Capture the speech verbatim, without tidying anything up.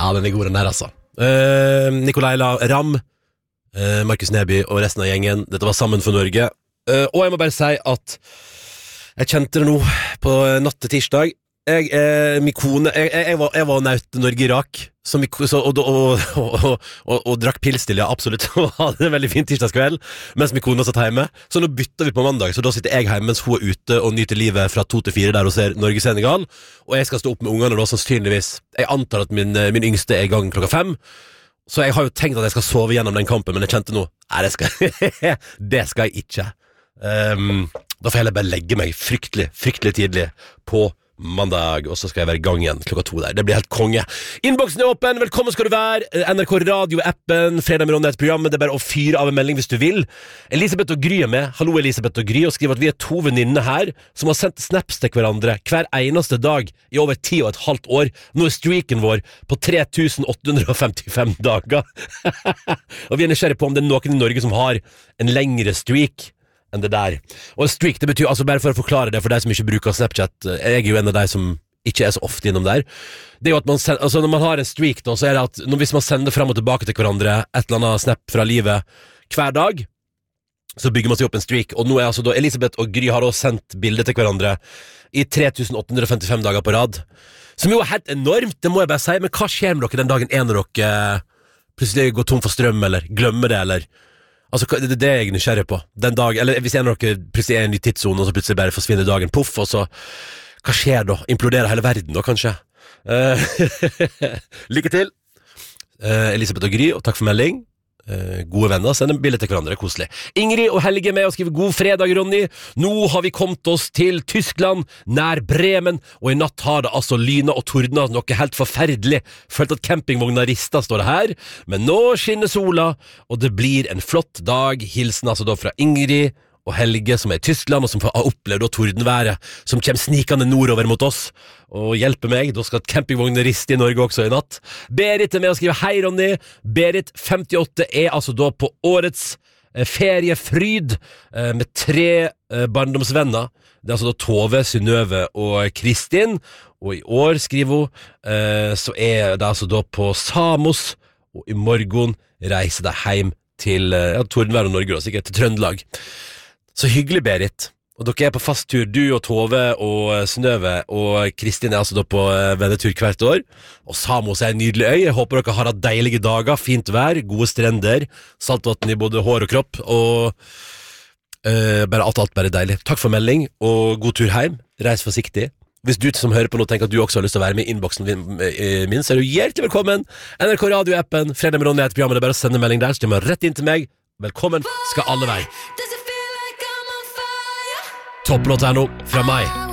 Ja, den er god den der altså uh, Nikolai Ramm, uh, Markus Neby og resten av gjengen. Dette var Sammen for Norge. uh, Og jeg må bare si at jeg kjente det nå på natt til tirsdag. Jeg, eh, min kone Jeg, jeg, jeg var, jeg var naut Norge-Irak og, og, og, og, og, og drakk pils til, ja, absolutt. Og hadde en veldig fin tirsdagskveld mens min kone satt hjemme. Så nå bytter vi på mandag. Så da sitter jeg hjemme mens hun er ute og nyter livet fra to til fire der hun ser Norge-Senegal. Og jeg skal stå opp med ungene da, sannsynligvis. Jeg antar at min, min yngste er i gang klokka fem. Så jeg har jo tenkt at jeg skal sove gjennom den kampen, men jeg kjente nå Nei, det skal, det skal jeg ikke. um, Da får jeg heller bare legge meg fryktelig, fryktelig tidlig på mandag, og så skal jeg være i gang igjen klokka to der. Det blir helt konge. Innboksen er åpen, velkommen skal du være. N R K Radio-appen, Fredag med Ronny et program. Det er bare å fyre av en melding hvis du vil. Elisabeth og Gry er med. Hallo Elisabeth og Gry, og skriver at vi er to venninner her som har sendt snaps til hverandre hver eneste dag i over ti og et halvt år. Nå er streaken vår på tre tusen åtte hundre femtifem dager. Og vi er nysgjerrig på om det er noen i Norge som har en lengre streak enn det der. Og streak, det betyr, altså bare for å forklare det for deg som ikke bruker Snapchat, jeg er jo en av deg som ikke er så ofte innom der, det er jo at man sender, altså når man har en streak da, så er det at når, hvis man sender frem og tilbake til hverandre et eller annet snap fra livet hver dag, så bygger man seg opp en streak, og nå er altså da Elisabeth og Gry har også sendt bilder til hverandre i tre tusen åtte hundre femtifem dager på rad, som jo er helt enormt, det må jeg bare si, men hva skjer med dere den dagen en av dere plutselig går tom for strøm, eller glemmer det, eller altså, det er det jeg er nysgjerrig på. Den dag, eller hvis en av dere plutselig er i en ny tidszone, og så plutselig bare forsvinner dagen, puff, og så, hva skjer da? Imploderer hele verden da, kanskje? Uh, lykke til, uh, Elisabeth og Gry, og takk for melding. Uh, gode venner, send en bilde til hverandre, koselig. Ingrid og Helge med og skriver god fredag, Ronny. Nå har vi kommet oss til Tyskland, nær Bremen, og i natt har det altså lynet og tordnet noe helt forferdelig. Følt at campingvogna rista, står det her. Men nå skinner sola, og det blir en flott dag. Hilsen altså da fra Ingrid og Helge som er i Tyskland, og som har opplevd tordenværet, som kommer snikende nordover mot oss, og hjelper meg. Da skal campingvognen riste i Norge også i natt. Berit er med og skriver hei Ronny. Berit femtiåtte er altså da på årets eh, feriefryd eh, med tre eh, barndomsvenner. Det er altså da Tove, Synnøve og Kristin, og i år, skriver hun, eh, så er det altså da på Samos, og i morgen reiser de hjem til eh, ja, tordenvær og Norge, da, sikkert til Trøndelag. Så hyggelig, Berit. Og dere er på fast tur, du og Tove og Synnøve, og Kristin er altså da på vennetur hvert år. Og Samos er en nydelig øy. Jeg håper dere har hatt deilige dager, fint vær, gode strender, saltvann i både hår og kropp, og uh, bare alt, alt bare deilig. Takk for melding, og god tur hjem. Reis forsiktig. Hvis du som hører på nå tenker at du også har lyst til å være med i innboksen min, så er du hjertelig velkommen. N R K Radio-appen, Fredag med Ronny et program, det er bare å sende melding der, så kommer rett inn til meg. Velkommen skal alle være. Topplåt her nå, fra meg.